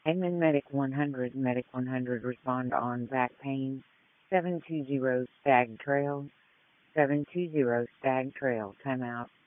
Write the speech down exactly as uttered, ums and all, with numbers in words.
Admin Medic one hundred, Medic one hundred, respond on back pain. seven two zero Stag Trail, seven two zero Stag Trail, timeout.